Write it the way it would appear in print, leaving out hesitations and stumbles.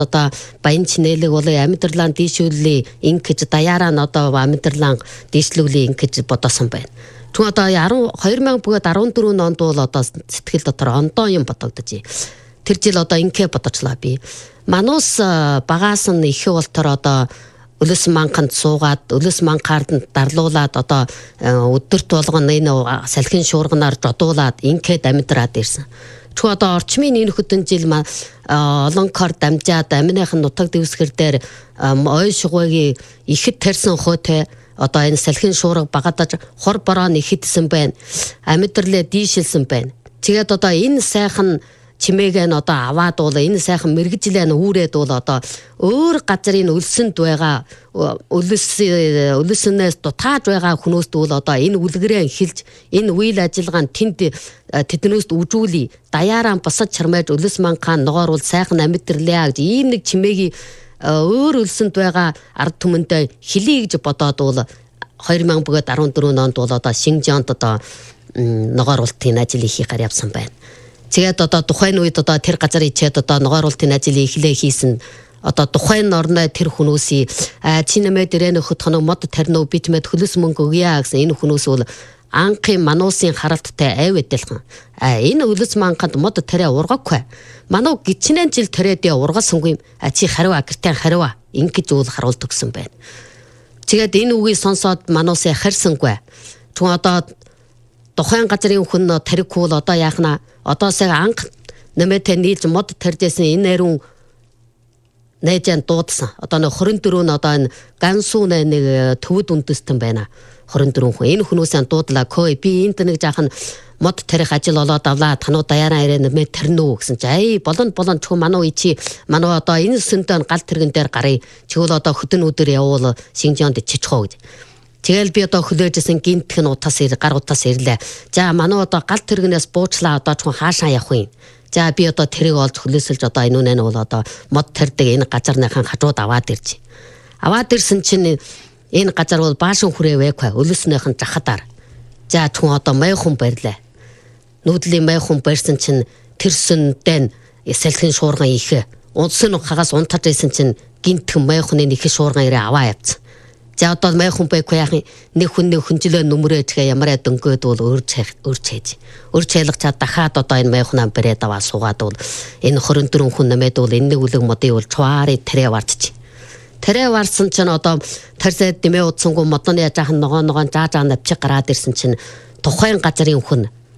одоо баян чинэлэг болоо амьдралаа дийшүүлээ ингэж даяараа нь одоо амьдралаа дийшлүүлээ ингэж бодосон байна. Түн одоо 2014 онд бол одоо сэтгэл дотор ондоо юм бодогдож. Тэр жил одоо инкэ бодочлаа би. Манус багаас нь их болтор одоо өлөс манханд суугаад өлөс манхаард дарлуулад одоо өдөрт болгоно энэ салхин шуурганаар жодуулаад инкэд амьдраад ирсэн. Түн одоо орчмын энэ хөтөн жил олон кор дамжаад аминыхын нутаг дэвсгэр дээр ой шугуугийн ихэд тарьсан хойтой одоо энэ салхин шуурга багадаж хор бороо нэхэтсэн байна. Амьдралээ дийшилсэн байна. Тэгээд одоо энэ сайхан чимээг нь одоо аваад бол энэ сайхан мэрэгжлээ нь үүрээд бол одоо өөр газрын өлсөнд байгаа өлснөөс дутааж байгаа хүмүүст бол одоо энэ үлгэрээ хэлж энэ үйл ажиллагаанд тэднээс үжүүлий даяараа босож чармайж өлс манхаан ногооруул сайхан амьдралаа гэж ийм нэг чимээгийн өөр өлсөнд байгаа ард түмэндээ хэлий гэж бодоод бол 2014 онд бол одоо Шинжаанд одоо ногооруулалтын ажил хийхээр явсан байна. Тэгээд одоо тухайн үед одоо тэр газар ичээд одоо ногооруулалтын ажил эхлээ хийсэн одоо тухайн орны тэр хүмүүсийн чи нэмээд ирэн хөтхөн мод тарнуу битмэд хөлөс мөнгө өгье гэсэн энэ хүмүүс бол анхын мануусын харалттай айв эдэлхэн. Энэ өлөс манханд мод тарэ ургаггүй. Мануу гिचнэн жил тарэдээ ургасангүй чи хариу гэртэн хариу ингэж үл харуулт өгсөн байна. Тэгээд энэ үгийг сонсоод мануусаа харьсангүй. Түн одоо тухайн газрын хүн тарихгүй бол одоо яахна одоо сая анх нэмэтэ нийлж мод тарьжсэн энэ ариун найжан дуудсан. Одоо 24 нь одоо энэ гансуу нэг төвд үндэстэн байна. 24 хүн энэ хүмүүсийн дуудлаа кой би энд нэг жаахан мод тарих ажил болоод авлаа тануу даяараа ирээ нэмэ тарнуу гэсэн чи болон чуу мануу ичи мануу одоо энэ сүндэн гал тэргэн дээр гарыг чигүүл одоо хөдөн өдөр явуул Шинжаанд чичхоо гэж. Тэгэл би одоо хөлөөжсэн гинтхэн гар утас ирлээ. За мануу одоо гал тэргнээс буучлаа одоо чухал хаашаа явах юм. За би одоо тэрийг олж хөлөөсөлж одоо энэ үнэ нь бол одоо мод тарьдаг энэ газарныхан хажууд аваад ирж. Аваад ирсэн чинь энэ газар бол баашин хүрээ вэква өлөснийхэн жахадаар. За түн одоо майхан барьлаа. Нүүдлийн майхан барьсан чинь тэр сүндэн салхин шуурган их. Унсын хагас унтаж байсан чинь гинтхэн майхны их шуурган ирээ аваа явцсан. За одоо майхан байхгүй яах нэг хүнжлөө нүмрэж ямараа дөнгөөд бол өрч хийж чайлгачаад дахиад одоо энэ майхнаа бариад аваа суугаад бол энэ 24 хүн нэмээд бол энэ үлэг модыг бол чуари тэрэ варчиж. Тэрэ варсан чинь одоо тарсад дэмээ утсангүй модны яжаахан ногоон жаажаа навчиг гараад ирсэн чинь тухайн газрын хүн